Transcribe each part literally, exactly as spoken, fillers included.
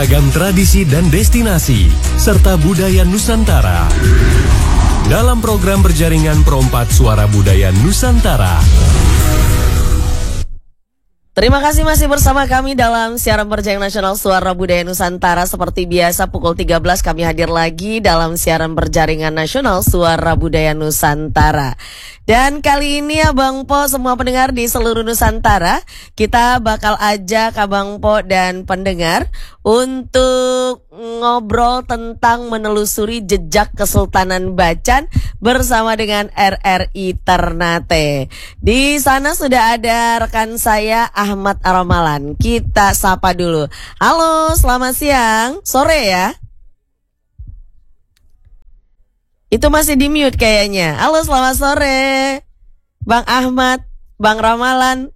Beragam tradisi dan destinasi, serta budaya Nusantara. Dalam program berjaringan Perompat Suara Budaya Nusantara. Terima kasih masih bersama kami dalam siaran berjaringan nasional Suara Budaya Nusantara. Seperti biasa pukul tiga belas kami hadir lagi dalam siaran berjaringan nasional Suara Budaya Nusantara. Dan kali ini Abang Po, semua pendengar di seluruh Nusantara, kita bakal ajak Abang Po dan pendengar untuk ngobrol tentang menelusuri jejak Kesultanan Bacan bersama dengan R R I Ternate. Di sana sudah ada rekan saya Ahmad Ramalan. Kita sapa dulu. Halo, selamat siang. Sore ya. Itu masih di mute kayaknya. Halo, selamat sore Bang Ahmad, Bang Ramalan.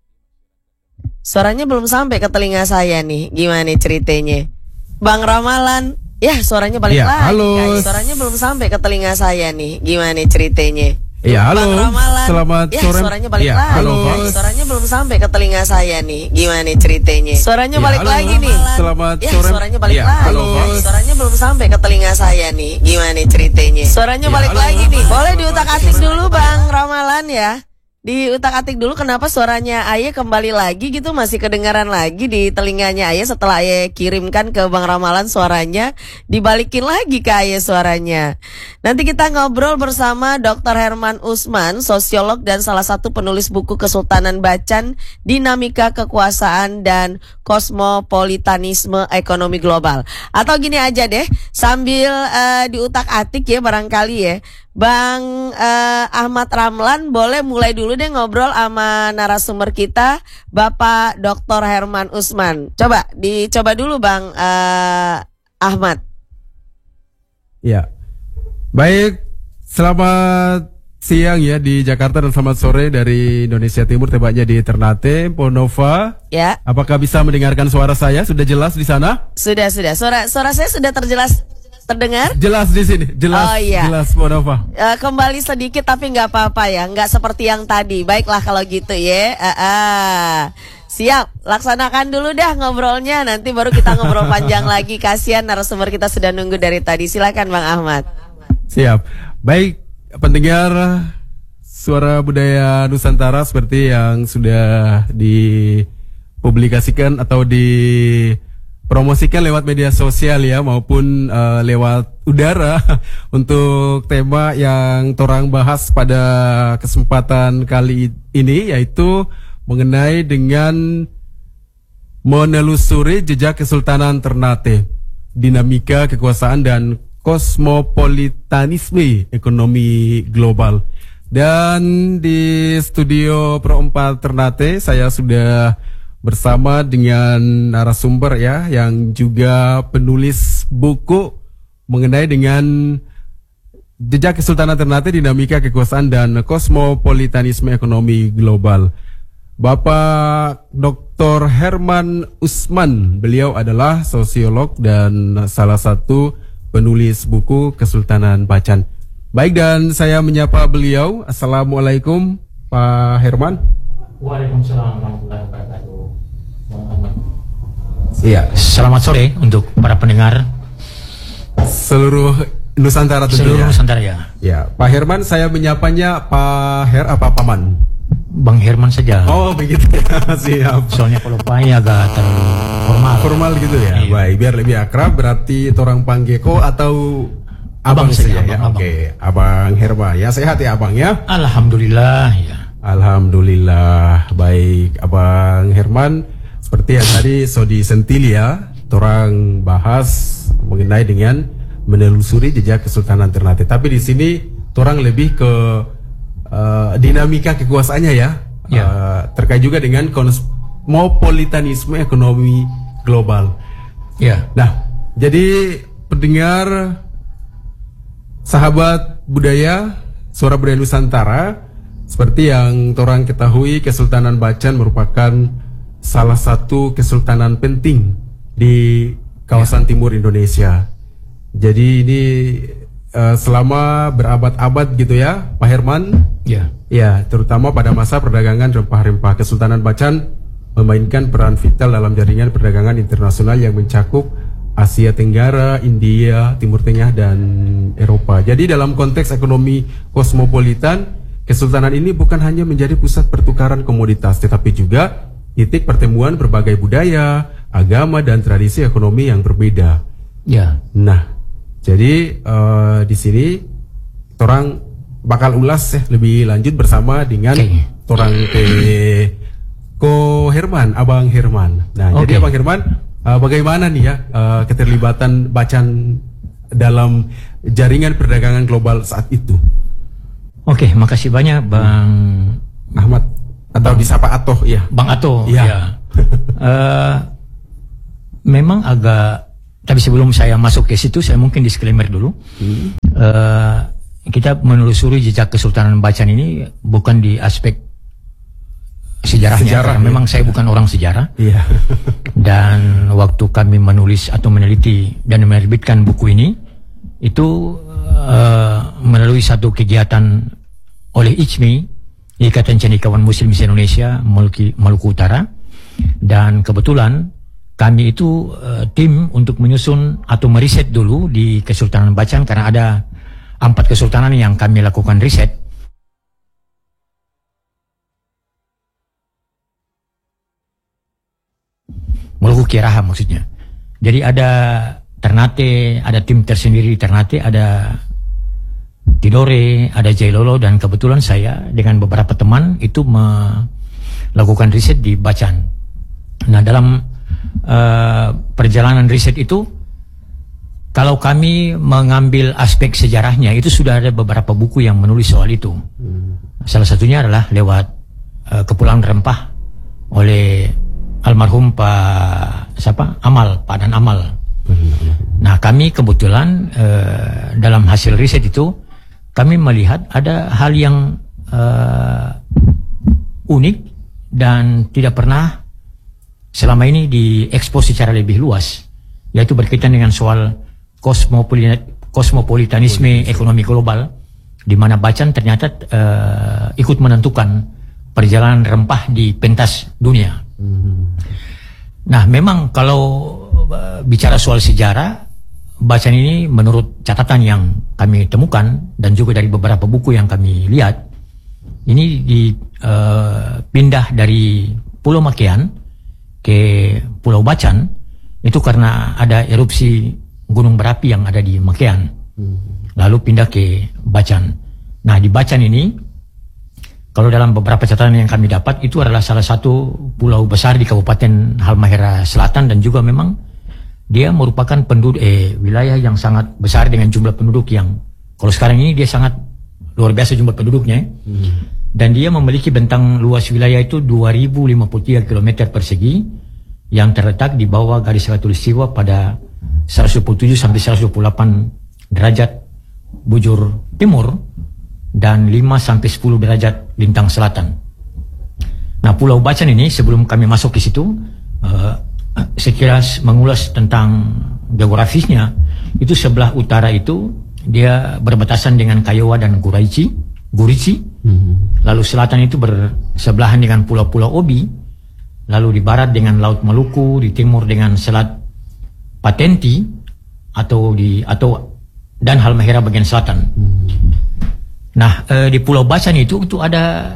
Suaranya belum sampai ke telinga saya nih. Gimana nih ceritanya? Bang Ramalan. Ya, suaranya balik ya, lagi. Halo. Suaranya belum sampai ke telinga saya nih. Gimana nih ceritanya? Ya, halo. Bang Ramalan. Selamat ya, sore. Suaranya balik ya, lagi. Halo. Suaranya belum sampai ke telinga saya nih. Gimana nih ceritanya? Suaranya ya, balik halo. lagi nih. Selamat ya, sore. Suaranya balik ya, lagi. Halo. Suaranya belum sampai ke telinga saya nih. Gimana nih ceritanya? Suaranya ya, balik halo. lagi nih. Boleh diutak-atik dulu Bang Ramalan ya. Diutak-atik dulu kenapa suaranya Aye kembali lagi gitu, masih kedengaran lagi di telinganya Aye setelah Aye kirimkan ke Bang Ramalan suaranya, dibalikin lagi ke Aye suaranya. Nanti kita ngobrol bersama Doktor Herman Usman, sosiolog dan salah satu penulis buku Kesultanan Bacan, Dinamika Kekuasaan dan Kosmopolitanisme Ekonomi Global. Atau gini aja deh, sambil uh, diutak-atik ya barangkali ya, Bang uh, Ahmad Ramlan boleh mulai dulu deh ngobrol sama narasumber kita, Bapak Doktor Herman Usman. Coba dicoba dulu Bang uh, Ahmad. Ya, baik. Selamat siang ya di Jakarta dan selamat sore dari Indonesia Timur, tepatnya di Ternate, Ponova. Ya. Apakah bisa mendengarkan suara saya? Sudah jelas di sana? Sudah sudah. Suara suara saya sudah terjelas. Terdengar? Jelas di sini, jelas, oh, iya. jelas, Ponova. Uh, kembali sedikit tapi nggak apa-apa ya, nggak seperti yang tadi. Baiklah kalau gitu ya. Uh, uh. Siap, laksanakan dulu dah ngobrolnya, nanti baru kita ngobrol panjang lagi. Kasihan narasumber kita sudah nunggu dari tadi. Silakan Bang Ahmad. Siap, baik pendengar Suara Budaya Nusantara, seperti yang sudah dipublikasikan atau di promosikan lewat media sosial ya maupun uh, lewat udara untuk tema yang torang bahas pada kesempatan kali ini, yaitu mengenai dengan menelusuri jejak Kesultanan Ternate, dinamika kekuasaan dan kosmopolitanisme ekonomi global. Dan di studio Perompat Ternate saya sudah bersama dengan narasumber ya yang juga penulis buku mengenai dengan jejak Kesultanan Ternate, dinamika kekuasaan dan kosmopolitanisme ekonomi global, Bapak Doktor Herman Usman. Beliau adalah sosiolog dan salah satu penulis buku Kesultanan Bacan. Baik, dan saya menyapa beliau. Assalamualaikum Pak Herman. Waalaikumsalam warahmatullahi wabarakatuh. Iya, selamat sore untuk para pendengar seluruh Nusantara tentunya. Seluruh Nusantara ya. Ya, Pak Herman, saya menyapanya Pak Her apa Paman? Bang Herman saja. Oh begitu ya, siap. Soalnya kalau Pak agak terlalu formal. Formal gitu ya. Iya. Baik, biar lebih akrab berarti orang panggeko atau abang, abang saja ya. Oke, okay. Abang Herman ya, sehat ya abang ya. Alhamdulillah ya. Alhamdulillah, baik Abang Herman. Seperti yang tadi Sodi Sentilia, orang bahas mengenai dengan menelusuri jejak Kesultanan Ternate. Tapi di sini orang lebih ke uh, dinamika kekuasaannya ya, ya. Uh, terkait juga dengan kosmopolitanisme ekonomi global. Ya. Nah, jadi pendengar, sahabat budaya, Suara Budaya Nusantara, seperti yang orang ketahui, Kesultanan Bacan merupakan salah satu kesultanan penting di kawasan ya. Timur Indonesia. Jadi ini uh, selama berabad-abad gitu ya, Pak Herman. Ya. Ya, terutama pada masa perdagangan rempah-rempah, Kesultanan Bacan memainkan peran vital dalam jaringan perdagangan internasional yang mencakup Asia Tenggara, India, Timur Tengah, dan Eropa. Jadi dalam konteks ekonomi kosmopolitan, kesultanan ini bukan hanya menjadi pusat pertukaran komoditas, tetapi juga titik pertemuan berbagai budaya, agama, dan tradisi ekonomi yang berbeda. Ya. Nah, jadi uh, di sini orang bakal ulas ya lebih lanjut bersama dengan okay. orang ke Ko Herman, Abang Herman. Nah, okay. jadi Abang Herman, uh, bagaimana nih ya uh, keterlibatan Bacan dalam jaringan perdagangan global saat itu? Oke, okay, makasih banyak Bang Ahmad atau Bang, disapa Atoh ya. Bang Atoh. Ya. ya. uh, memang agak, tapi sebelum saya masuk ke situ, saya mungkin disclaimer dulu. Hmm. Uh, kita menelusuri jejak Kesultanan Bacan ini bukan di aspek sejarahnya, sejarah, karena ya. memang saya bukan orang sejarah. Iya. Dan waktu kami menulis atau meneliti dan menerbitkan buku ini, itu uh, melalui satu kegiatan oleh I C M I, Ikatan Cendekiawan Muslim Indonesia Maluku, Maluku Utara, dan kebetulan kami itu uh, tim untuk menyusun atau meriset dulu di Kesultanan Bacan, karena ada empat kesultanan yang kami lakukan riset. Maluku Kiaraha maksudnya. Jadi ada Ternate, ada tim tersendiri di Ternate, ada Tidore, ada Jailolo, dan kebetulan saya dengan beberapa teman itu melakukan riset di Bacan. Nah, dalam uh, perjalanan riset itu, kalau kami mengambil aspek sejarahnya, itu sudah ada beberapa buku yang menulis soal itu. Salah satunya adalah lewat uh, Kepulauan Rempah oleh almarhum Pak siapa? Amal, Pak Dan Amal. Nah, kami kebetulan uh, dalam hasil riset itu kami melihat ada hal yang uh, unik dan tidak pernah selama ini diekspos secara lebih luas, yaitu berkaitan dengan soal kosmopolitanisme ekonomi global, di mana Bacan ternyata uh, ikut menentukan perjalanan rempah di pentas dunia. Nah, memang kalau uh, bicara soal sejarah, Bacan ini menurut catatan yang kami temukan dan juga dari beberapa buku yang kami lihat, ini dipindah uh, dari Pulau Makian ke Pulau Bacan itu karena ada erupsi gunung berapi yang ada di Makian, lalu pindah ke Bacan. Nah, di Bacan ini, kalau dalam beberapa catatan yang kami dapat, itu adalah salah satu pulau besar di Kabupaten Halmahera Selatan, dan juga memang dia merupakan penduduk eh, wilayah yang sangat besar dengan jumlah penduduk yang kalau sekarang ini dia sangat luar biasa jumlah penduduknya. Hmm. Dan dia memiliki bentang luas wilayah itu dua ribu lima puluh tiga kilometer persegi yang terletak di bawah garis khatulistiwa pada seratus dua puluh tujuh sampai seratus dua puluh delapan derajat bujur timur dan lima sampai sepuluh derajat lintang selatan. Nah, Pulau Bacan ini sebelum kami masuk ke situ, uh, sekilas mengulas tentang geografisnya, itu sebelah utara itu dia berbatasan dengan Kiowa dan Guraici, Gurici. Mm-hmm. Lalu selatan itu bersebelahan dengan pulau-pulau Obi. Lalu di barat dengan Laut Maluku, di timur dengan Selat Patenti atau di atau dan Halmahera bagian selatan. Mm-hmm. Nah, eh, di Pulau Bacan itu itu ada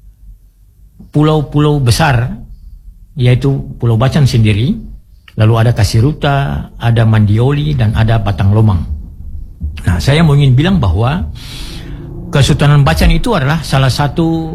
pulau-pulau besar, yaitu Pulau Bacan sendiri, lalu ada Kasiruta, ada Mandioli, dan ada Batang Lomang. Nah, saya mau ingin bilang bahwa Kesultanan Bacan itu adalah salah satu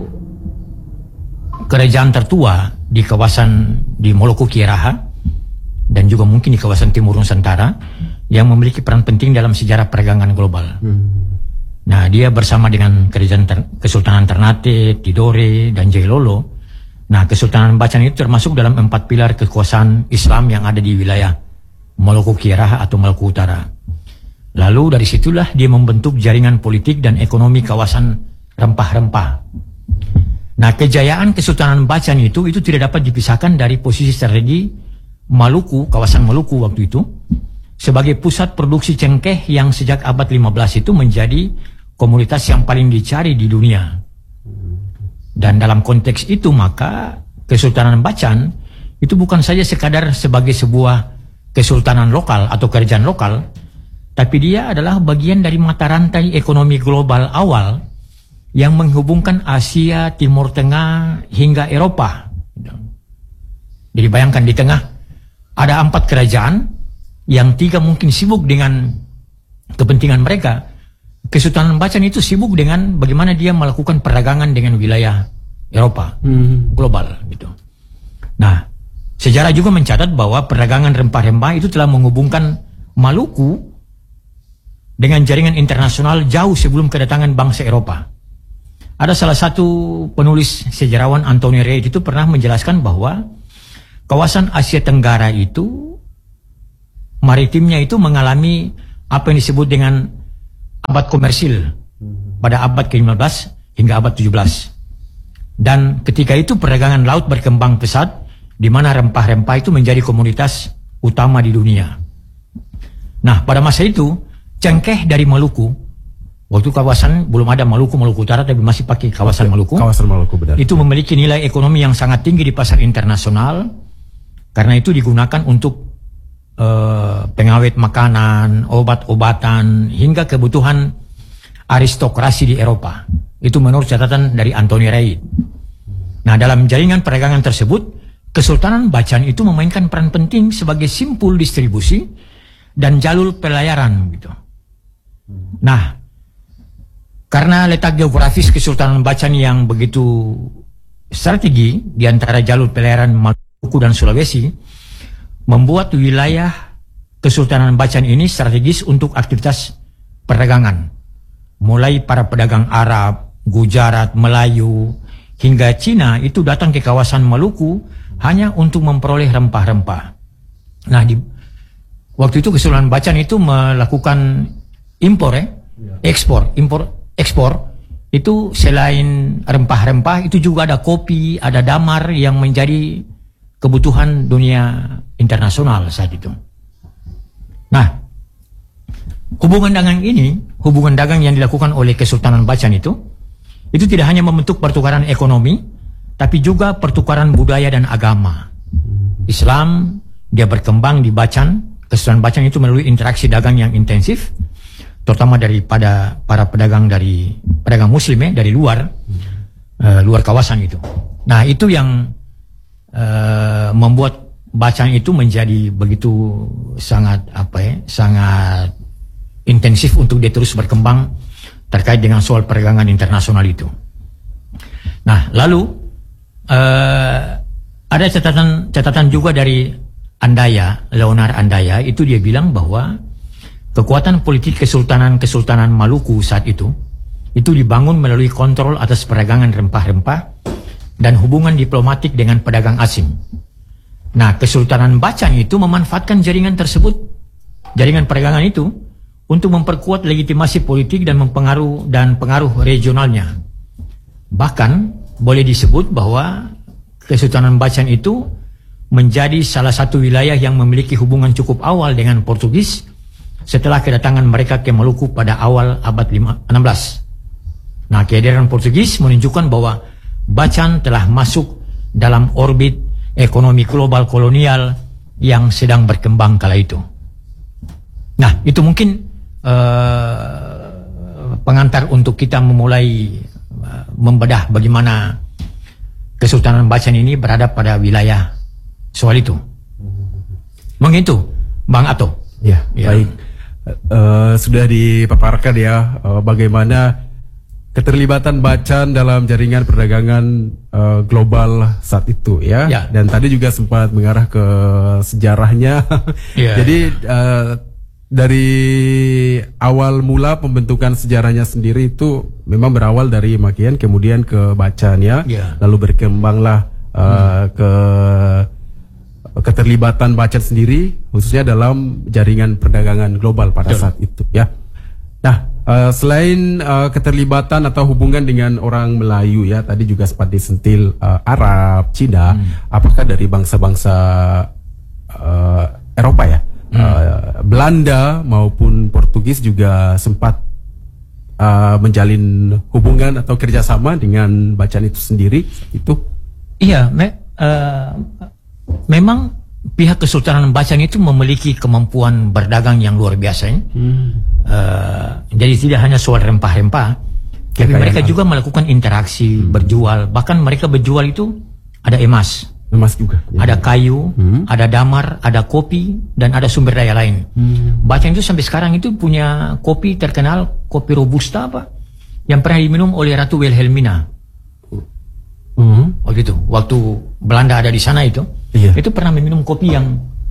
kerajaan tertua di kawasan di Maluku Kiaraha dan juga mungkin di kawasan Timur Nusantara yang memiliki peran penting dalam sejarah perdagangan global. Hmm. Nah, dia bersama dengan kerajaan ter Kesultanan Ternate, Tidore, dan Jailolo. Nah, Kesultanan Bacan itu termasuk dalam empat pilar kekuasaan Islam yang ada di wilayah Maluku Kiaraha atau Maluku Utara. Lalu dari situlah dia membentuk jaringan politik dan ekonomi kawasan rempah-rempah. Nah, kejayaan Kesultanan Bacan itu itu tidak dapat dipisahkan dari posisi strategi Maluku, kawasan Maluku waktu itu, sebagai pusat produksi cengkeh yang sejak abad lima belas itu menjadi komoditas yang paling dicari di dunia. Dan dalam konteks itu maka Kesultanan Bacan itu bukan saja sekadar sebagai sebuah kesultanan lokal atau kerajaan lokal, tapi dia adalah bagian dari mata rantai ekonomi global awal yang menghubungkan Asia, Timur Tengah hingga Eropa. Jadi bayangkan di tengah ada empat kerajaan yang tiga mungkin sibuk dengan kepentingan mereka. Kesultanan Bacan itu sibuk dengan bagaimana dia melakukan perdagangan dengan wilayah Eropa, hmm. global gitu. Nah, sejarah juga mencatat bahwa perdagangan rempah-rempah itu telah menghubungkan Maluku dengan jaringan internasional jauh sebelum kedatangan bangsa Eropa. Ada salah satu penulis sejarawan Anthony Reid itu pernah menjelaskan bahwa kawasan Asia Tenggara itu maritimnya itu mengalami apa yang disebut dengan abad komersil pada abad ke lima belas hingga abad tujuh belas. Dan ketika itu perdagangan laut berkembang pesat, di mana rempah-rempah itu menjadi komoditas utama di dunia. Nah, pada masa itu cengkeh dari Maluku, waktu kawasan belum ada Maluku, Maluku Utara, tapi masih pakai kawasan Maluku. Kawasan Maluku, benar. Itu memiliki nilai ekonomi yang sangat tinggi di pasar internasional, karena itu digunakan untuk uh, pengawet makanan, obat-obatan, hingga kebutuhan aristokrasi di Eropa. Itu menurut catatan dari Anthony Reid. Nah, dalam jaringan perdagangan tersebut, Kesultanan Bacan itu memainkan peran penting sebagai simpul distribusi dan jalur pelayaran gitu. Nah, karena letak geografis Kesultanan Bacan yang begitu strategi di antara jalur pelayaran Maluku dan Sulawesi, membuat wilayah Kesultanan Bacan ini strategis untuk aktivitas perdagangan. Mulai para pedagang Arab, Gujarat, Melayu, hingga Cina itu datang ke kawasan Maluku hanya untuk memperoleh rempah-rempah. Nah, di waktu itu Kesultanan Bacan itu melakukan impor, eh? ekspor, impor, ekspor. Itu selain rempah-rempah, itu juga ada kopi, ada damar yang menjadi kebutuhan dunia internasional saat itu. Nah, hubungan dagang ini, hubungan dagang yang dilakukan oleh Kesultanan Bacan itu, itu tidak hanya membentuk pertukaran ekonomi, tapi juga pertukaran budaya dan agama. Islam, dia berkembang di Bacan. Kesultanan Bacan itu melalui interaksi dagang yang intensif, terutama daripada para pedagang dari pedagang Muslim, ya, dari luar, uh, luar kawasan itu. Nah, itu yang uh, membuat Bacan itu menjadi begitu sangat apa ya, sangat intensif untuk dia terus berkembang terkait dengan soal perdagangan internasional itu. Nah, lalu uh, ada catatan catatan juga dari Andaya, Leonard Andaya, itu dia bilang bahwa kekuatan politik Kesultanan-Kesultanan Maluku saat itu itu dibangun melalui kontrol atas perdagangan rempah-rempah dan hubungan diplomatik dengan pedagang asing. Nah, Kesultanan Bacan itu memanfaatkan jaringan tersebut, jaringan perdagangan itu, untuk memperkuat legitimasi politik dan mempengaruh dan pengaruh regionalnya. Bahkan boleh disebut bahwa Kesultanan Bacan itu menjadi salah satu wilayah yang memiliki hubungan cukup awal dengan Portugis setelah kedatangan mereka ke Maluku pada awal abad enam belas. Nah, kehadiran Portugis menunjukkan bahwa Bacan telah masuk dalam orbit ekonomi global kolonial yang sedang berkembang kala itu. Nah, itu mungkin uh, pengantar untuk kita memulai uh, membedah bagaimana Kesultanan Bacan ini berada pada wilayah soal itu. Mungkin itu, Bang Ato. Ya, ya. Baik. Uh, sudah dipaparkan ya uh, bagaimana keterlibatan Bacan dalam jaringan perdagangan uh, global saat itu ya. ya. Dan tadi juga sempat mengarah ke sejarahnya. Ya. Jadi uh, dari awal mula pembentukan sejarahnya sendiri itu memang berawal dari Makian kemudian ke Bacan ya. ya. Lalu berkembanglah uh, hmm. ke keterlibatan Bacan sendiri khususnya dalam jaringan perdagangan global pada Betul. saat itu ya. Nah, uh, selain uh, keterlibatan atau hubungan dengan orang Melayu ya, tadi juga sempat disentil uh, Arab, Cina, hmm. apakah dari bangsa-bangsa uh, Eropa ya, hmm. uh, Belanda maupun Portugis juga sempat uh, menjalin hubungan atau kerjasama dengan Bacan itu sendiri itu? Iya, me, uh, memang pihak Kesultanan Bacan itu memiliki kemampuan berdagang yang luar biasa. Ya. Hmm. Uh, jadi tidak hanya soal rempah-rempah, tapi mereka juga melakukan interaksi, hmm. berjual. Bahkan mereka berjual itu ada emas, emas juga, ya. Ada kayu, hmm. ada damar, ada kopi, dan ada sumber daya lain. Hmm. Bacan itu sampai sekarang itu punya kopi terkenal, kopi robusta apa, yang pernah diminum oleh Ratu Wilhelmina. Hmm. Oh gitu, waktu Belanda ada di sana itu, iya. itu pernah meminum kopi yang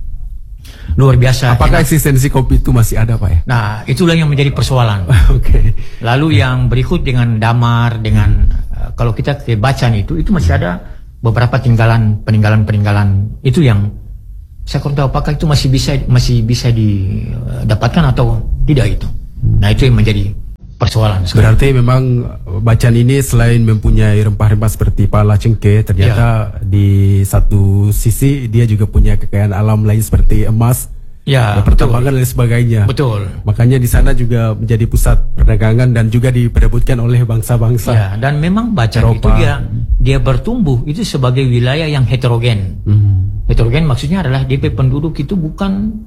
luar biasa. Apakah enak. Eksistensi kopi itu masih ada, Pak ya? Nah, itulah yang menjadi persoalan. Oke. Okay. Lalu yang berikut dengan damar, dengan uh, kalau kita ke Bacan itu, itu masih ada beberapa tinggalan, peninggalan-peninggalan itu yang saya kurang tahu apakah itu masih bisa masih bisa didapatkan atau tidak itu. Nah, itu yang menjadi persoalan. Berarti sekali. Memang Bacan ini selain mempunyai rempah-rempah seperti pala cengkeh, ternyata ya. Di satu sisi dia juga punya kekayaan alam lain seperti emas, ya, pertambangan dan sebagainya. Betul. Makanya di sana juga menjadi pusat perdagangan dan juga diperebutkan oleh bangsa-bangsa. Ya, dan memang Bacan itu dia dia bertumbuh itu sebagai wilayah yang heterogen. Hmm. Heterogen maksudnya adalah D P penduduk itu bukan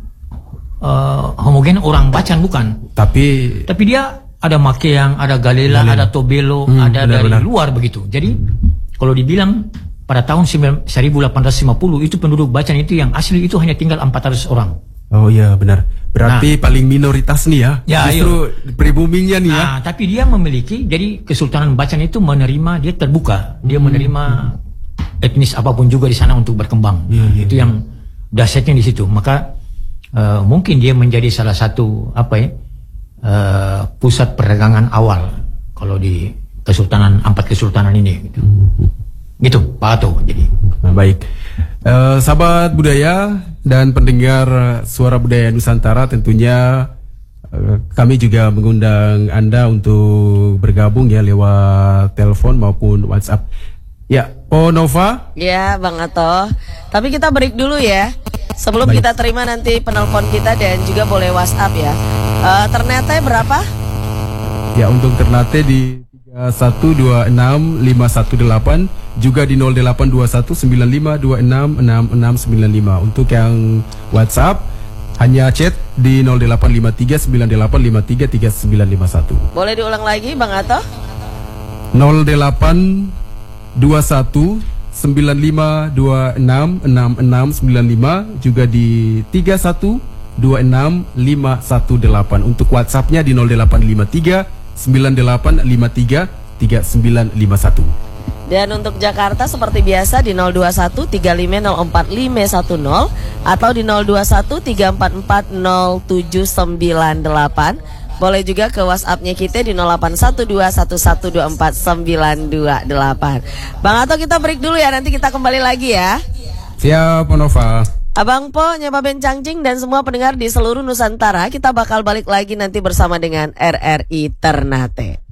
uh, homogen orang Bacan bukan. Tapi tapi dia ada Makeang, ada Galela, Galela. Ada Tobelo, hmm, ada benar, dari benar. Luar begitu. Jadi hmm. kalau dibilang pada tahun seribu delapan ratus lima puluh itu penduduk Bacan itu yang asli itu hanya tinggal empat ratus orang. Oh iya benar. Berarti nah, paling minoritas nih ya. Ya justru ayo. Pribuminya nih ya. Nah, tapi dia memiliki, jadi Kesultanan Bacan itu menerima, dia terbuka, dia hmm. menerima hmm. etnis apapun juga di sana untuk berkembang. Ya, ya, itu ya. Yang dahsyatnya di situ. Maka uh, mungkin dia menjadi salah satu apa ya? Uh, pusat perdagangan awal kalau di Kesultanan empat Kesultanan ini gitu, mm-hmm. gitu Pak Ato. Jadi nah, baik, uh, sahabat budaya dan pendengar Suara Budaya Nusantara, tentunya uh, kami juga mengundang Anda untuk bergabung ya lewat telepon maupun WhatsApp. Ya, Po Nova. Ya, Bang Ato. Tapi kita break dulu ya. Sebelum baik. Kita terima nanti penelpon kita dan juga boleh WhatsApp ya. Uh, Ternate berapa? Ya, untuk Ternate di tiga satu dua enam lima satu delapan, juga di nol delapan dua satu sembilan lima dua enam enam enam sembilan lima. Untuk yang WhatsApp hanya chat di nol delapan lima tiga sembilan delapan lima tiga tiga sembilan lima satu. Boleh diulang lagi Bang Ato? nol delapan dua satu sembilan lima dua enam enam enam sembilan lima, juga di tiga satu dua enam lima satu delapan. Untuk WhatsAppnya di nol delapan lima tiga sembilan delapan lima tiga tiga sembilan lima satu. Dan untuk Jakarta seperti biasa di nol dua satu tiga lima nol empat lima satu nol atau di nol dua satu tiga empat empat nol tujuh sembilan delapan. Boleh juga ke WhatsAppnya kita di nol delapan satu dua satu satu dua empat sembilan dua delapan. Bang Ato, kita break dulu ya, nanti kita kembali lagi ya. Siap, Nova. Abang Po, Nyapa Bencangcing dan semua pendengar di seluruh Nusantara, kita bakal balik lagi nanti bersama dengan R R I Ternate.